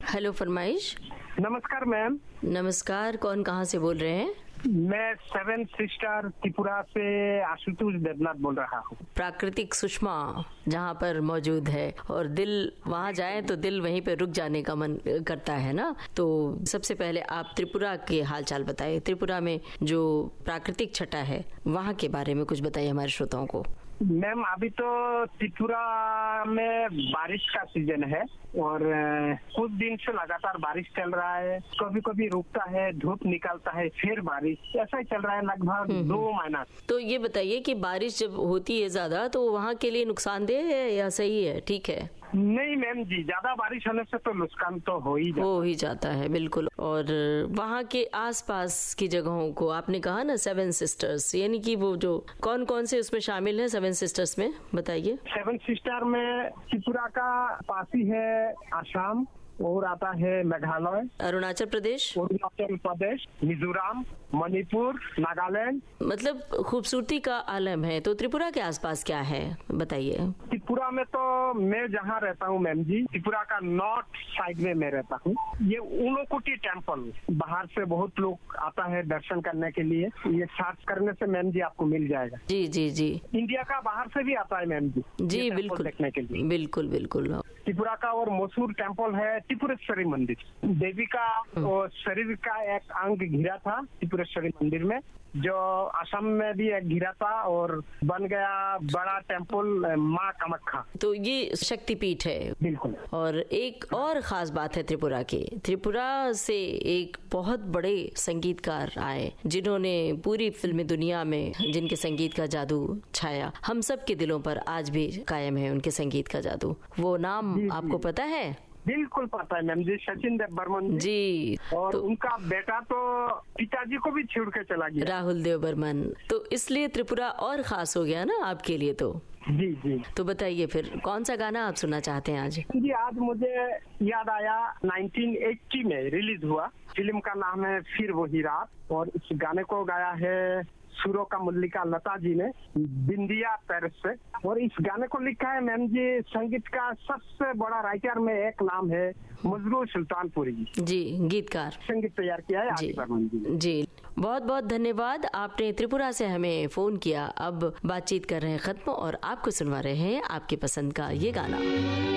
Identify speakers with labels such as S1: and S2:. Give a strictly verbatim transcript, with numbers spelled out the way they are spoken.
S1: Hello फरमाइश।
S2: नमस्कार ma'am.
S1: नमस्कार, कौन कहाँ से बोल रहे हैं?
S2: मैं सेवन सिस्टर त्रिपुरा से आशुतोष देवनाथ बोल रहा हूँ।
S1: प्राकृतिक सुषमा जहाँ पर मौजूद है और दिल वहाँ जाए तो दिल वहीं पे रुक जाने का मन करता है ना। तो सबसे पहले आप त्रिपुरा के हालचाल बताइए। त्रिपुरा में जो प्राकृतिक छटा है वहाँ के बारे में कुछ बताइए हमारे श्रोताओं को।
S2: मैम अभी तो त्रिपुरा में बारिश का सीजन है और कुछ दिन से लगातार बारिश चल रहा है। कभी कभी रुकता है, धूप निकलता है, फिर बारिश, ऐसा ही चल रहा है लगभग दो महीना।
S1: तो ये बताइए कि बारिश जब होती है ज्यादा तो वहाँ के लिए नुकसानदेह है या सही है, ठीक है?
S2: नहीं मैम जी, ज्यादा बारिश होने से तो नुकसान तो हो ही जाता
S1: हो ही जाता है, बिल्कुल। और वहाँ के आसपास की जगहों को आपने कहा ना सेवन सिस्टर्स, यानी कि वो जो कौन कौन से उसमें शामिल हैं सेवन सिस्टर्स में, बताइए।
S2: सेवन सिस्टर में त्रिपुरा का पासी है आसाम, और आता है मेघालय,
S1: अरुणाचल प्रदेश,
S2: अरुणाचल प्रदेश, मिजोरम, मणिपुर, नागालैंड।
S1: मतलब खूबसूरती का आलम है। तो त्रिपुरा के आसपास क्या है बताइए।
S2: त्रिपुरा में तो मैं जहाँ रहता हूँ मैम जी, त्रिपुरा का नॉर्थ साइड में मैं रहता हूँ। ये ऊनोकोटी टेम्पल, बाहर से बहुत लोग आता है दर्शन करने के लिए। ये सर्च करने से मैम जी आपको मिल जाएगा।
S1: जी जी जी।
S2: इंडिया का बाहर से भी आता है मैम जी
S1: जी बिल्कुल
S2: देखने के लिए।
S1: बिल्कुल बिल्कुल।
S2: त्रिपुरा का और मशहूर टेम्पल है त्रिपुरेश्वरी मंदिर। देवी का और शरीर का एक अंग घिरा था त्रिपुरेश्वरी मंदिर में, जो असम में भी एक घिरा था और बन गया बड़ा टेम्पल माँ कामाख्या।
S1: तो ये शक्तिपीठ है।
S2: बिल्कुल।
S1: और एक और खास बात है त्रिपुरा की, त्रिपुरा से एक बहुत बड़े संगीतकार आए जिन्होंने पूरी फिल्मी दुनिया में, जिनके संगीत का जादू छाया, हम सब के दिलों पर आज भी कायम है उनके संगीत का जादू। वो नाम जी, आपको जी. पता है?
S2: बिल्कुल पता है मैम जी, सचिन देव बर्मन जी, जी। और तो, उनका बेटा तो पिताजी को भी छोड़ के चला गया,
S1: राहुल देव बर्मन। तो इसलिए त्रिपुरा और खास हो गया ना आपके लिए। तो
S2: जी जी।
S1: तो बताइए फिर कौन सा गाना आप सुनना चाहते हैं आज?
S2: जी आज मुझे याद आया, नाइनटीन एटी में रिलीज हुआ, फिल्म का नाम है फिर वही रात, और इस गाने को गाया है सुरों का मल्लिका लता जी ने बिंदिया पेरिस से। और इस गाने को लिखा है मैम जी, संगीत का सबसे बड़ा राइटर में एक नाम है मजरू सुल्तानपुरी जी, गीतकार। संगीत तैयार किया है
S1: जी जी, जी। बहुत बहुत धन्यवाद, आपने त्रिपुरा से हमें फोन किया। अब बातचीत कर रहे हैं खत्म और आपको सुनवा रहे हैं आपकी पसंद का ये गाना।